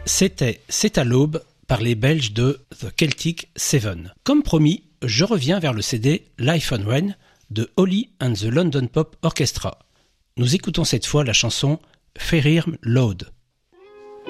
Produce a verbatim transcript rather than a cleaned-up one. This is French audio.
C'était C'est à l'aube par les Belges de The Celtic Seven. Comme promis, je reviens vers le C D Life on Wren de Holly and the London Pop Orchestra. Nous écoutons cette fois la chanson Fairham Load.